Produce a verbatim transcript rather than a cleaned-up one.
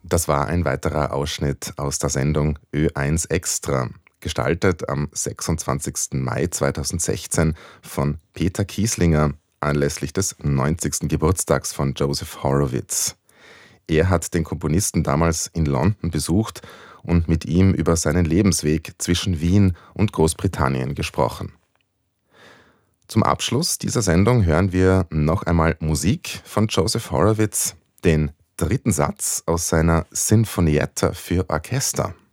Das war ein weiterer Ausschnitt aus der Sendung Ö eins Extra, gestaltet am sechsundzwanzigsten Mai zweitausendsechzehn von Peter Kieslinger anlässlich des neunzigsten Geburtstags von Joseph Horowitz. Er hat den Komponisten damals in London besucht und mit ihm über seinen Lebensweg zwischen Wien und Großbritannien gesprochen. Zum Abschluss dieser Sendung hören wir noch einmal Musik von Joseph Horowitz, den dritten Satz aus seiner Sinfonietta für Orchester.